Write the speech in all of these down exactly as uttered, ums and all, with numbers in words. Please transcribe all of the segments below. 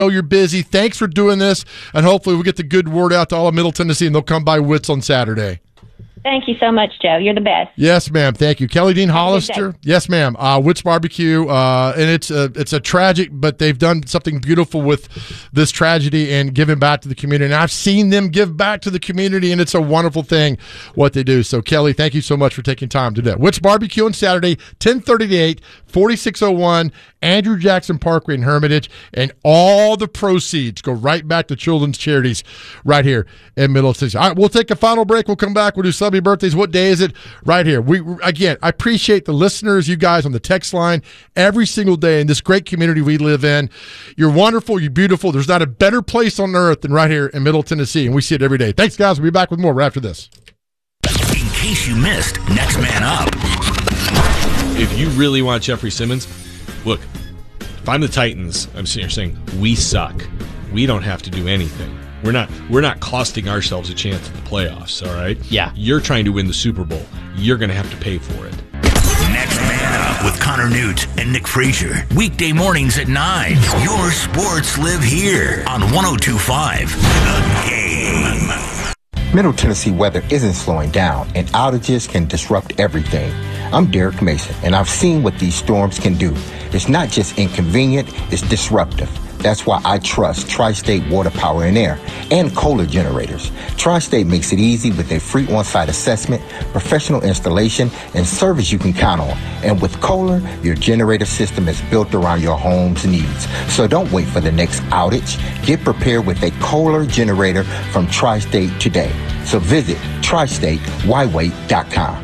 know you're busy. Thanks for doing this, and hopefully we'll get the good word out to all of Middle Tennessee, and they'll come by Witt's on Saturday. Thank you so much, Joe. You're the best. Yes, ma'am. Thank you. Kelly Dean Hollister. Yes, ma'am. Uh, Witt's Barbecue. Uh, and it's a, it's a tragic, but they've done something beautiful with this tragedy and giving back to the community. And I've seen them give back to the community, and it's a wonderful thing what they do. So, Kelly, thank you so much for taking time today. Witt's Barbecue on Saturday, ten thirty to eight, forty-six oh one Andrew Jackson Parkway in Hermitage. And all the proceeds go right back to children's charities right here in Middle Tennessee. All right, we'll take a final break. We'll come back. We'll do some birthdays. What day is it? Right here. We again, I appreciate the listeners, you guys on the text line every single day in this great community we live in. You're wonderful. You're beautiful. There's not a better place on earth than right here in Middle Tennessee, and we see it every day. Thanks, guys. We'll be back with more right after this. In case you missed, Next Man Up. If you really want Jeffrey Simmons, look, if I'm the Titans, I'm sitting here saying, we suck. We don't have to do anything. We're not we're not costing ourselves a chance at the playoffs, all right? Yeah. You're trying to win the Super Bowl. You're going to have to pay for it. Next Man Up with Connor Newt and Nick Frazier. Weekday mornings at nine. Your sports live here on one oh two point five The Game. Middle Tennessee weather isn't slowing down, and outages can disrupt everything. I'm Derek Mason, and I've seen what these storms can do. It's not just inconvenient, it's disruptive. That's why I trust Tri-State Water, Power, and Air and Kohler generators. Tri-State makes it easy with a free on-site assessment, professional installation, and service you can count on. And with Kohler, your generator system is built around your home's needs. So don't wait for the next outage. Get prepared with a Kohler generator from Tri-State today. So visit tri state y wait dot com.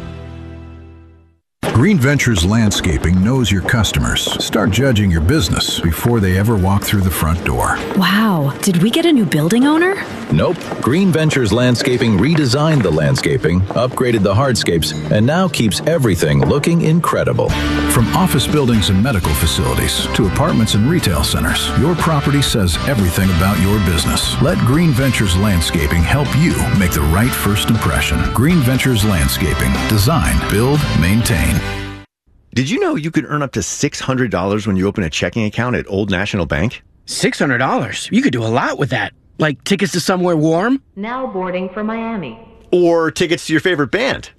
Green Ventures Landscaping knows your customers. Start judging your business before they ever walk through the front door. Wow, did we get a new building owner? Nope. Green Ventures Landscaping redesigned the landscaping, upgraded the hardscapes, and now keeps everything looking incredible. From office buildings and medical facilities to apartments and retail centers, your property says everything about your business. Let Green Ventures Landscaping help you make the right first impression. Green Ventures Landscaping. Design, build, maintain. Did you know you could earn up to six hundred dollars when you open a checking account at Old National Bank? six hundred dollars? You could do a lot with that. Like tickets to somewhere warm? Now boarding for Miami. Or tickets to your favorite band.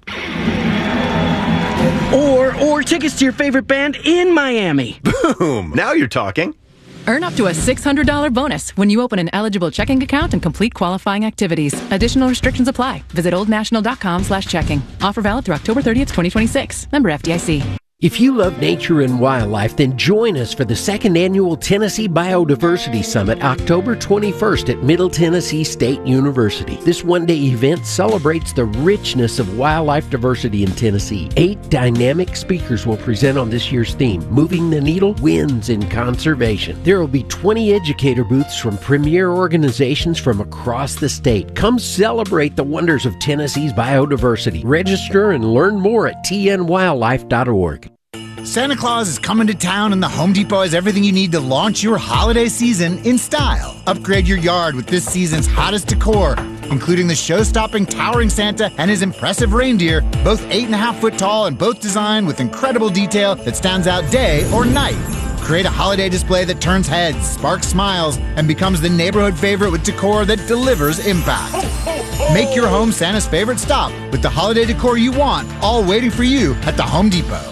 Or, or tickets to your favorite band in Miami. Boom! Now you're talking. Earn up to a six hundred dollars bonus when you open an eligible checking account and complete qualifying activities. Additional restrictions apply. Visit oldnational.com slash checking. Offer valid through October thirtieth, twenty twenty-six. Member F D I C. If you love nature and wildlife, then join us for the second annual Tennessee Biodiversity Summit, October twenty-first at Middle Tennessee State University. This one-day event celebrates the richness of wildlife diversity in Tennessee. Eight dynamic speakers will present on this year's theme, Moving the Needle, Wins in Conservation. There will be twenty educator booths from premier organizations from across the state. Come celebrate the wonders of Tennessee's biodiversity. Register and learn more at t n wildlife dot org. Santa Claus is coming to town, and the Home Depot has everything you need to launch your holiday season in style. Upgrade your yard with this season's hottest decor, including the show-stopping towering Santa and his impressive reindeer, both eight and a half foot tall and both designed with incredible detail that stands out day or night. Create a holiday display that turns heads, sparks smiles, and becomes the neighborhood favorite with decor that delivers impact. Make your home Santa's favorite stop with the holiday decor you want, all waiting for you at the Home Depot.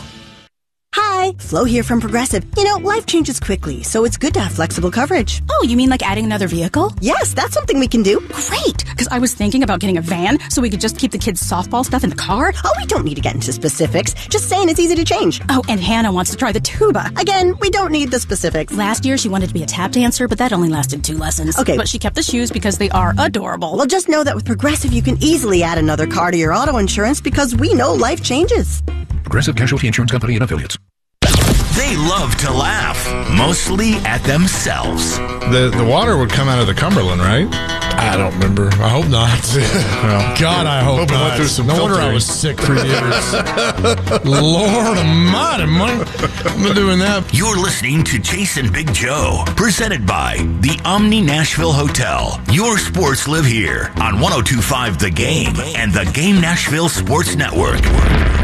Hi, Flo here from Progressive. You know, life changes quickly, so it's good to have flexible coverage. Oh, you mean like adding another vehicle? Yes, that's something we can do. Great, because I was thinking about getting a van so we could just keep the kids' softball stuff in the car. Oh, we don't need to get into specifics. Just saying it's easy to change. Oh, and Hannah wants to try the tuba. Again, we don't need the specifics. Last year, she wanted to be a tap dancer, but that only lasted two lessons. Okay. But she kept the shoes because they are adorable. Well, just know that with Progressive, you can easily add another car to your auto insurance because we know life changes. Progressive Casualty Insurance Company and Affiliates. They love to laugh, mostly at themselves. The the water would come out of the Cumberland, right? I don't remember. I hope not. Well, God, I hope, hope not. it went through some no wonder I filtering. was sick for years. Lord almighty, man. I've been doing that. You're listening to Jason Big Joe, presented by the Omni Nashville Hotel. Your sports live here on one oh two point five The Game and the Game Nashville Sports Network.